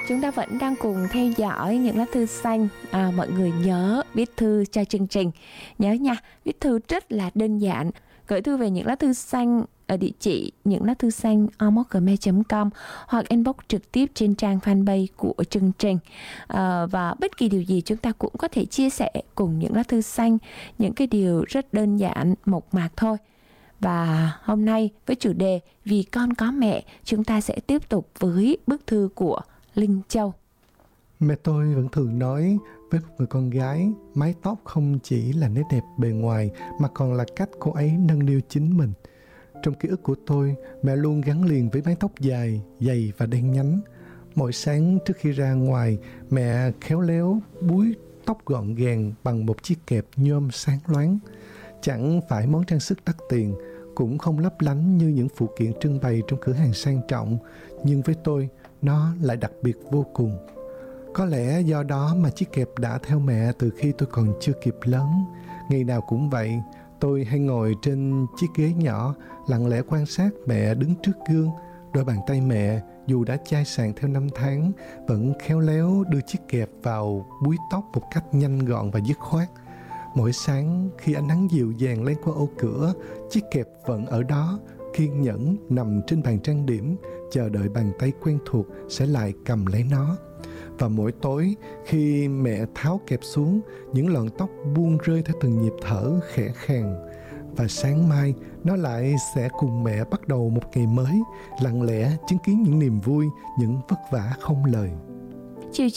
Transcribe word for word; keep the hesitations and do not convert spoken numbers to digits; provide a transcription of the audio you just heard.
Chúng ta vẫn đang cùng theo dõi những lá thư xanh. à, Mọi người nhớ viết thư cho chương trình. Nhớ nha, viết thư rất là đơn giản. Gửi thư về những lá thư xanh ở địa chỉ những lá thư xanh a m o gmail chấm com hoặc inbox trực tiếp trên trang fanpage của chương trình. à, Và bất kỳ điều gì chúng ta cũng có thể chia sẻ cùng những lá thư xanh, những cái điều rất đơn giản, mộc mạc thôi. Và hôm nay với chủ đề Vì con có mẹ, chúng ta sẽ tiếp tục với bức thư của Linh Châu. Mẹ tôi vẫn thường nói với một người con gái, mái tóc không chỉ là nét đẹp bề ngoài mà còn là cách cô ấy nâng niu chính mình. Trong ký ức của tôi, mẹ luôn gắn liền với mái tóc dài, dày và đen nhánh. Mỗi sáng trước khi ra ngoài, mẹ khéo léo búi tóc gọn gàng bằng một chiếc kẹp nhôm sáng loáng. Chẳng phải món trang sức đắt tiền, cũng không lấp lánh như những phụ kiện trưng bày trong cửa hàng sang trọng, nhưng với tôi, nó lại đặc biệt vô cùng. Có lẽ do đó mà chiếc kẹp đã theo mẹ từ khi tôi còn chưa kịp lớn. Ngày nào cũng vậy, tôi hay ngồi trên chiếc ghế nhỏ, lặng lẽ quan sát mẹ đứng trước gương. Đôi bàn tay mẹ, dù đã chai sàn theo năm tháng, vẫn khéo léo đưa chiếc kẹp vào búi tóc một cách nhanh gọn và dứt khoát. Mỗi sáng khi ánh nắng dịu dàng len qua ô cửa, chiếc kẹp vẫn ở đó, kiên nhẫn nằm trên bàn trang điểm, chờ đợi bàn tay quen thuộc sẽ lại cầm lấy nó. Và mỗi tối khi mẹ tháo kẹp xuống, những lọn tóc buông rơi theo từng nhịp thở khẽ khàng. Và sáng mai nó lại sẽ cùng mẹ bắt đầu một ngày mới, lặng lẽ chứng kiến những niềm vui, những vất vả không lời.